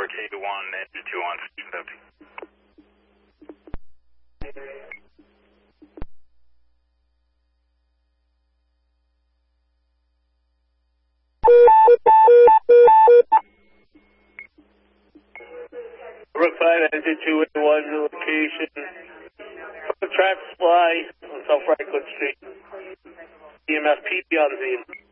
RTA1 and 2 on 650. Rook 5, engine 281, location. Traffic supply on South Franklin Street. EMS PD on the scene.